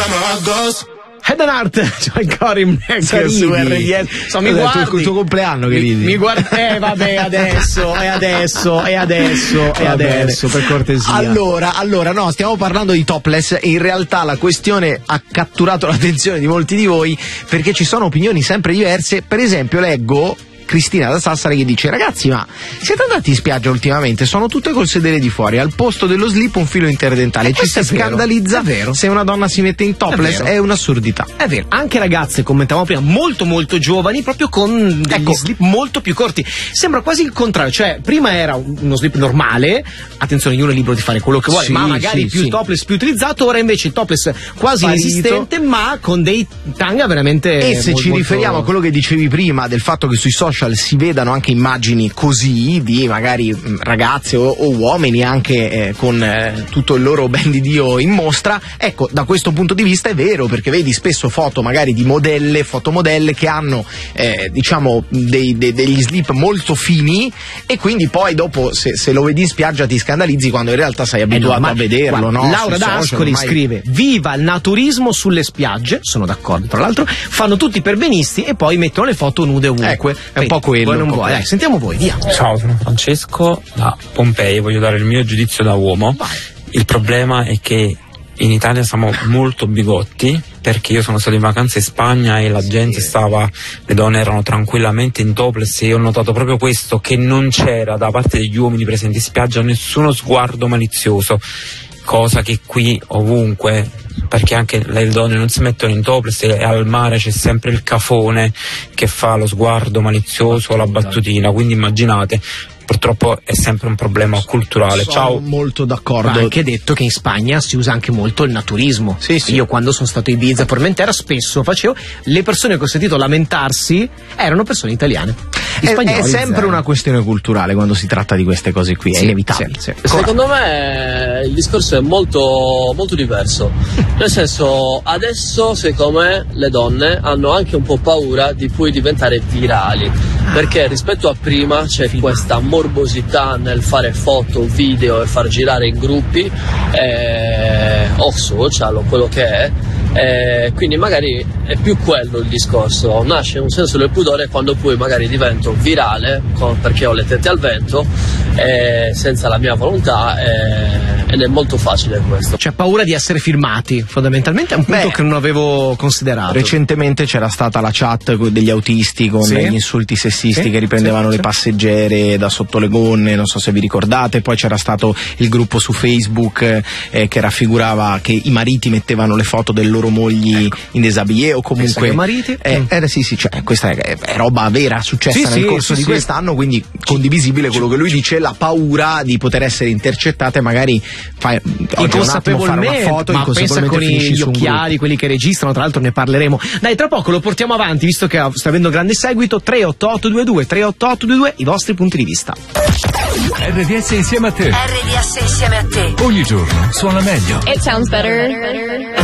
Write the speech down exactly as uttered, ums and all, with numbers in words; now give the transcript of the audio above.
Head and Heart, cioè Cory Mac su R D S. So, mi guardi, il tuo, tuo compleanno che ridi. Mi, mi guarda, eh vabbè, adesso, e adesso, e adesso, e adesso, per cortesia. Allora, allora, no, stiamo parlando di topless e in realtà la questione ha catturato l'attenzione di molti di voi perché ci sono opinioni sempre diverse. Per esempio, leggo Cristina da Sassari che dice: ragazzi, ma siete andati in spiaggia ultimamente? Sono tutte col sedere di fuori, al posto dello slip un filo interdentale. Ci si scandalizza se una donna si mette in topless, è, è un'assurdità. È vero, anche ragazze, commentavamo prima, molto molto giovani, proprio con degli ecco. slip molto più corti. Sembra quasi il contrario, cioè prima era uno slip normale, attenzione, ognuno è libero di fare quello che vuole, sì, ma magari sì, più sì. topless più utilizzato. Ora invece il topless quasi Parito. inesistente, ma con dei tanga veramente. E se molto, ci riferiamo molto... a quello che dicevi prima del fatto che sui social si vedano anche immagini così di magari ragazze o, o uomini anche eh, con eh, tutto il loro ben di Dio in mostra, ecco, da questo punto di vista è vero, perché vedi spesso foto magari di modelle, fotomodelle che hanno eh, diciamo dei, dei, degli slip molto fini e quindi poi dopo se, se lo vedi in spiaggia ti scandalizzi quando in realtà sei abituato eh no, a vederlo. Guarda, no? Laura D'Ascoli ormai... scrive: viva il naturismo sulle spiagge, sono d'accordo, tra l'altro fanno tutti perbenisti e poi mettono le foto nude ovunque. Ecco, è un po' quello. Vuoi non vuoi? Dai, sentiamo voi, via. Ciao, sono Francesco da Pompei, voglio dare il mio giudizio da uomo. Vai. Il problema è che in Italia siamo molto bigotti, perché io sono stato in vacanza in Spagna e la gente stava, le donne erano tranquillamente in topless e io ho notato proprio questo, che non c'era da parte degli uomini presenti in spiaggia nessuno sguardo malizioso, cosa che qui ovunque, perché anche le donne non si mettono in topless e al mare c'è sempre il cafone che fa lo sguardo malizioso o la battutina, quindi immaginate, purtroppo è sempre un problema culturale. Sono Ciao. molto d'accordo. Ma anche detto che in Spagna si usa anche molto il naturismo. Sì, sì. Io quando sono stato a Ibiza, Formentera, spesso facevo, le persone che ho sentito lamentarsi erano persone italiane. È, è sempre zero. Una questione culturale quando si tratta di queste cose qui, sì, è inevitabile. Sì, sì. Secondo me il discorso è molto, molto diverso. Nel senso, adesso secondo me le donne hanno anche un po' paura di poi diventare virali, perché rispetto a prima c'è questa morbosità nel fare foto, video e far girare in gruppi eh, o social o quello che è. Eh, quindi magari è più quello il discorso, nasce un senso del pudore quando poi magari divento virale con, perché ho le tette al vento eh, senza la mia volontà eh, ed è molto facile questo. C'è paura di essere filmati, fondamentalmente è un punto Beh, che non avevo considerato. Recentemente c'era stata la chat degli autisti con sì. gli insulti sessisti sì. che riprendevano sì. le passeggere da sotto le gonne, non so se vi ricordate, poi c'era stato il gruppo su Facebook eh, che raffigurava che i mariti mettevano le foto del loro mogli ecco. in déshabillé o comunque mariti eh, mm. eh, sì sì cioè, questa è, è roba vera successa sì, nel sì, corso sì, di sì. quest'anno, quindi condivisibile quello che lui dice, la paura di poter essere intercettate, magari fai inconsapevolmente fare una foto, ma pensa con gli occhiali, quelli che registrano, tra l'altro ne parleremo. Dai, tra poco lo portiamo avanti visto che sta avendo grande seguito. Tre otto otto due due tre otto otto due due i vostri punti di vista. R D S insieme a te. R D S insieme a te. Ogni giorno suona meglio. It sounds better.